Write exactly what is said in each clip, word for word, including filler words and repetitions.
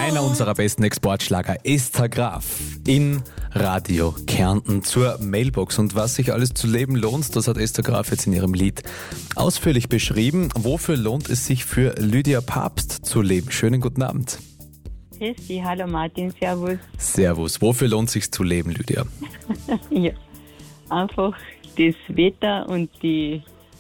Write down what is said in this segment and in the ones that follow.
Einer unserer besten Exportschlager, Esther Graf, in Radio Kärnten zur Mailbox. Und was sich alles zu leben lohnt, das hat Esther Graf jetzt in ihrem Lied ausführlich beschrieben. Wofür lohnt es sich für Lydia Papst zu leben? Schönen guten Abend. Christi, hallo Martin, servus. Servus. Wofür lohnt es sich zu leben, Lydia? Ja, einfach das Wetter und die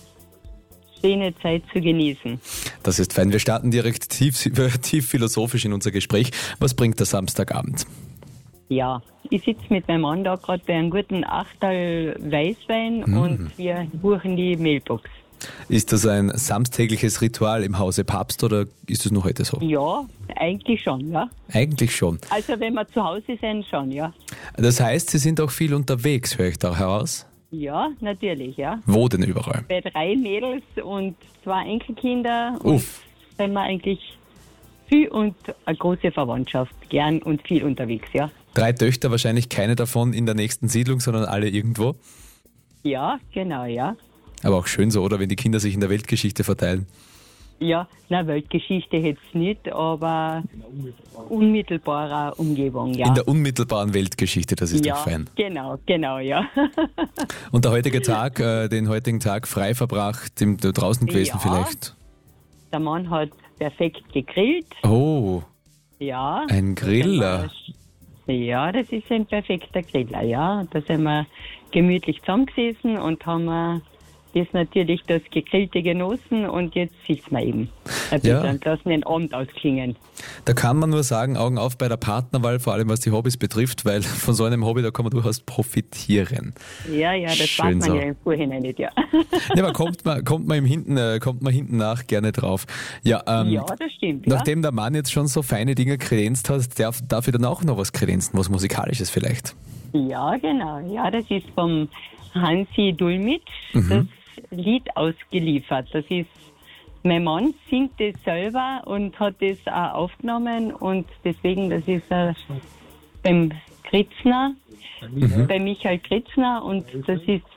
schöne Zeit zu genießen. Das ist fein. Wir starten direkt tief, tief philosophisch in unser Gespräch. Was bringt der Samstagabend? Ja, ich sitze mit meinem Mann da gerade bei einem guten Achtel Weißwein Mhm. und wir buchen die Mailbox. Ist das ein samstägliches Ritual im Hause Papst oder ist es noch heute so? Ja, eigentlich schon, ja. Eigentlich schon. Also wenn wir zu Hause sind, schon, ja. Das heißt, Sie sind auch viel unterwegs, höre ich da heraus. Ja, natürlich, ja. Wo denn überall? Bei drei Mädels und zwei Enkelkinder und Uff. sind wir eigentlich viel und eine große Verwandtschaft, gern und viel unterwegs, ja. Drei Töchter, wahrscheinlich keine davon in der nächsten Siedlung, sondern alle irgendwo. Ja, genau, ja. Aber auch schön so, oder? Wenn die Kinder sich in der Weltgeschichte verteilen. Ja, na, Weltgeschichte jetzt nicht, aber unmittelbarer Umgebung, ja. In der unmittelbaren Weltgeschichte, das ist ja, doch fein. genau, genau, ja. Und der heutige Tag, äh, den heutigen Tag frei verbracht, im, draußen gewesen Ja. vielleicht? Der Mann hat perfekt gegrillt, Oh, ja. ein Griller. Ja, das ist ein perfekter Griller, ja. Da sind wir gemütlich zusammengesessen und haben wir das natürlich das Gegrillte genossen und jetzt sitzen wir eben ein Ja. bisschen und lassen den Abend ausklingen. Da kann man nur sagen, Augen auf bei der Partnerwahl, vor allem was die Hobbys betrifft, weil von so einem Hobby, da kann man durchaus profitieren. Ja, ja, das Schön weiß man so. ja im Vorhinein nicht, ja. Ja, aber kommt man, kommt man im hinten, äh, kommt man hinten nach gerne drauf. Ja, ähm, Ja, das stimmt, ja. nachdem der Mann jetzt schon so feine Dinge kredenzt hat, darf, darf ich dann auch noch was kredenzen, was Musikalisches vielleicht. Ja, genau. Ja, das ist vom Hansi Dulmitsch Mhm. das Lied ausgeliefert. Das ist, mein Mann singt das selber und hat das auch aufgenommen und deswegen, das ist äh, beim Kritzner, Mhm. bei Michael Kritzner und das ist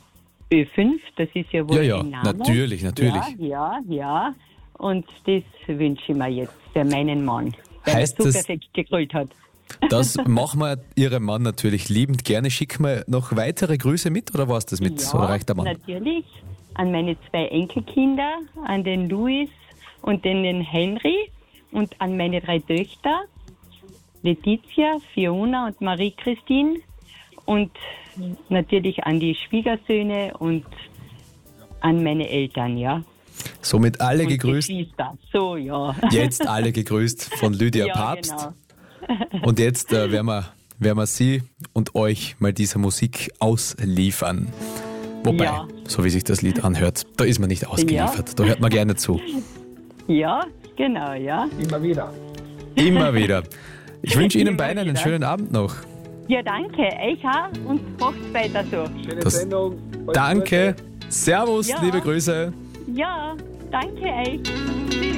Ö fünf, das ist ja wohl Ja, ja, ein Name. natürlich, natürlich. Ja, ja, ja. Und das wünsche ich mir jetzt für meinen Mann, weil Heißt er so das- perfekt gegrillt hat. Das machen wir Ihrem Mann natürlich liebend gerne. Schicken wir noch weitere Grüße mit oder war es das mit? Ja, Oder reicht der Mann? natürlich. An meine zwei Enkelkinder, an den Louis und den, den Henry und an meine drei Töchter, Letizia, Fiona und Marie-Christine und natürlich an die Schwiegersöhne und an meine Eltern, ja. Somit alle Und gegrüßt. Geschwister. So, ja. Jetzt alle gegrüßt von Lydia ja, Papst. Genau. Und jetzt äh, werden, wir, werden wir Sie und euch mal diese Musik ausliefern. Wobei, Ja. so wie sich das Lied anhört, da ist man nicht ausgeliefert. Da hört man gerne zu. Ja, genau, ja. Immer wieder. Immer wieder. Ich wünsche Ihnen Immer beiden einen wieder. schönen Abend noch. Ja, danke. Ich auch und macht's weiter so. Schöne Das- Sendung. Alles Danke. Gute. Servus, Ja. liebe Grüße. Ja, danke euch. Tschüss.